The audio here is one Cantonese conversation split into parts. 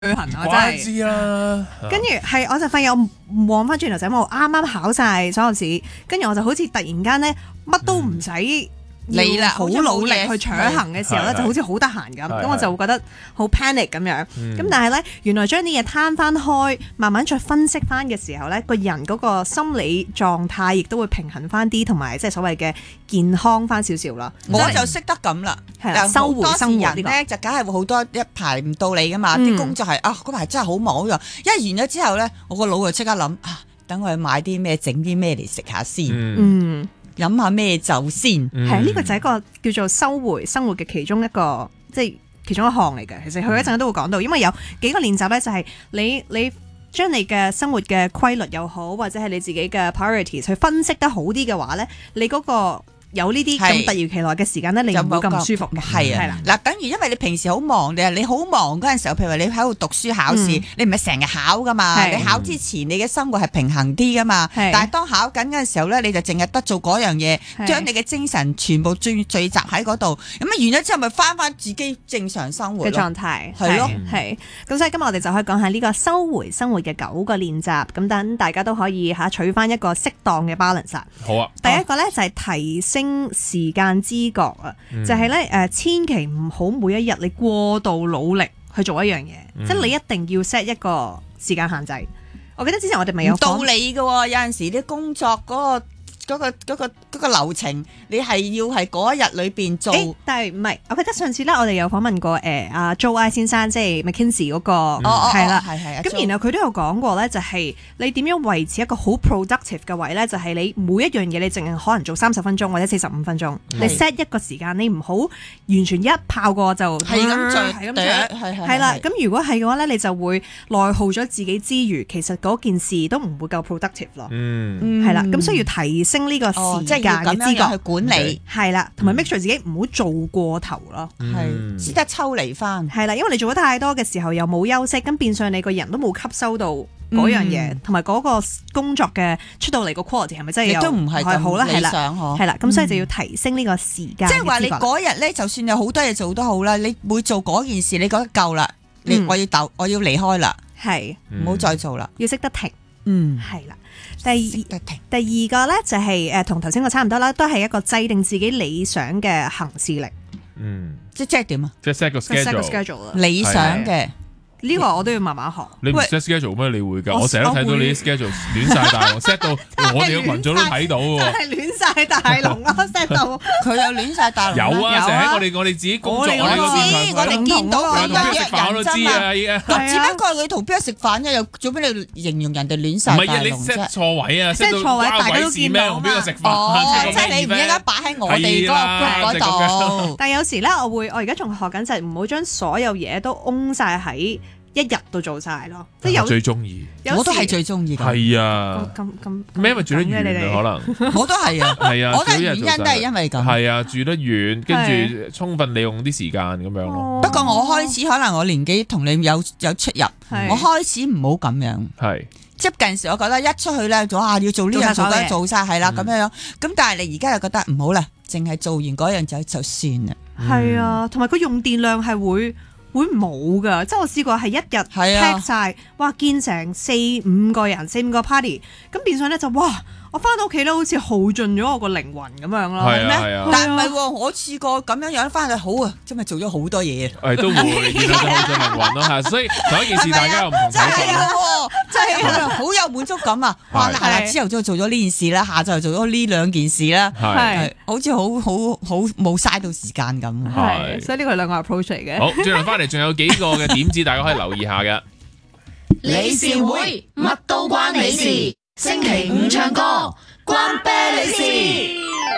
旅行啊，真係知啦。 跟住係，我就發現我望翻轉頭就係我啱啱考晒所有試，跟住我就好似突然間咧乜都唔使你啦， 好努力去搶行嘅時候咧，就好似好得閒咁，咁我就會覺得好 panic 咁樣。咁但係咧，原來將啲嘢攤翻開，慢慢再分析翻嘅時候咧，個人嗰個心理狀態亦都會平衡翻啲，同埋即係所謂嘅健康翻少少啦。 我就識得咁啦， 收回生活人咧就梗係會好多一排唔到你噶嘛，啲工作係嗰排真係好忙嗰樣，一完咗之後咧，我個腦就即刻諗等我去買啲咩，整啲咩嚟食下先。飲下咩酒先？ 係呢個就係一個叫做收回生活嘅其中一個，即係其中一項嚟嘅。其實佢一陣都會講到，因為有幾個練習咧，就係你將你嘅生活嘅規律又好，或者係你自己嘅 priorities 去分析得好啲嘅話咧，你嗰個有呢啲咁突如其來嘅時間咧，你唔會咁唔舒服嘅。 係啊，嗱，等於因為你平時好忙嘅，你好忙嗰陣時候，譬如話你喺度讀書考試，你唔係成日考噶嘛，你考之前你嘅生活係平衡啲噶嘛，但係當考緊嗰陣時候咧，你就淨係得做嗰樣嘢，將你嘅精神全部聚集喺嗰度，咁完咗之後咪翻自己正常生活嘅狀態， 係咯， 係。咁所以今日我哋就可以講下呢個收回生活嘅9個練習，咁等大家都可以取翻一個適當嘅 balance。 好啊， 第一個咧就係提升時間知覺啊，就係咧千祈唔好每一日你過度努力去做一樣嘢，即係你一定要 set 一個時間限制。我記得之前我哋咪有道理嘅喎，有陣時啲工作嗰個流程，你係要係嗰一日裏邊做。 但係唔係？我記得上次咧，我哋有訪問過阿 Joe I 先生，即係 McKinsey 嗰個係啦，咁然後佢都有講過咧，就係你點樣維持一個好 productive 嘅位咧，就係你每一樣嘢你淨係可能做30分鐘或者45分鐘，你 set 一個時間，你唔好完全一炮過就係咁做，係啦。咁如果係嘅話咧，你就會內耗咗自己之餘，其實嗰件事都唔會夠 productive 咯。係啦，咁需要提升呢個時間嘅知覺去管理， 係啦，同埋 make sure 自己唔好做過頭咯， 係識得抽離翻， 係啦，因為你做得太多嘅時候又冇休息，咁變相你個人都冇吸收到嗰樣嘢，同埋嗰個工作嘅出到嚟個 quality 係咪真係亦都唔係好啦？ 理想嗬， 係啦，咁所以就要提升呢個時間。 即係話你嗰日咧，就算有好多嘢做都好啦，你每做嗰件事，你覺得夠啦，我要離開啦， 係唔好再做啦， 要識得停，係啦。第二個咧就係同頭先個差唔多啦，都係一個制定自己理想嘅行事曆。 即係點啊？ 即係 set 個 schedule， 理想嘅。 呢個我都要慢慢學。 你唔 set schedule 咩？你會㗎？我成日都睇到你啲 schedule 亂晒大龍，set 到我哋嘅群組都睇到喎。 真係亂晒大龍啊！set 到佢有亂晒大龍。 有啊，成日喺我哋自己工作呢個邊， 我哋見到佢同邊個食飯我都知啊！依家只不過佢同邊個食飯啫，又做咩你形容人哋亂晒大龍啫？ 唔係啊，你 set 錯位啊，set 錯位，大家都見到同邊個食飯？ 即係你唔應該擺喺我哋嗰度。 但係有時咧，我而家仲學緊就係唔好將所有嘢都擁晒喺一日都做晒咯，即係有最中意， 我都係最中意。 係啊， 咁咩因為住得遠啊，可能我都係啊， 係啊， 我嘅原因都係因為咁。 係啊，住得遠，跟住充分利用啲時間咁樣咯。 不過我開始可能我年紀同你有出入，我開始唔好咁樣。係，即係近時我覺得一出去咧，要做呢樣做晒係啦咁樣。咁但係你而家又覺得唔好啦，淨係做完嗰樣就算啦。 係啊，同埋佢用電量係會冇噶，即係我試過係一日 pack 晒，哇見成4-5個人，4-5個 party， 咁變相咧就哇，我翻到屋企咧好似耗盡咗我個靈魂咁樣咯， 係咩？ 但係唔係喎，我試過咁樣翻去好啊，真係做咗好多嘢啊， 都會變咗耗盡靈魂咯嚇，所以同一件事大家有唔同睇法， 真係好有滿足感啊！哇，係啦，朝頭早做咗呢件事啦，下晝又做咗呢2件事啦，係好似好冇嘥到時間咁， 係，所以呢個係2個 approach 嚟嘅。 好，轉頭翻嚟仲有幾個嘅點子，大家可以留意下嘅。 理事會乜都關你事，星期5唱歌關啤你事。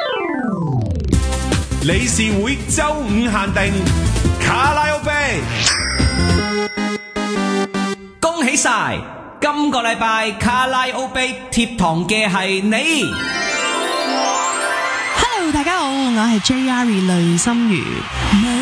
理事會周5限定卡拉 OK， 恭喜晒！今個禮拜卡拉 OK 貼堂嘅係你。 Hello， 大家好，我係 JR 雷心如。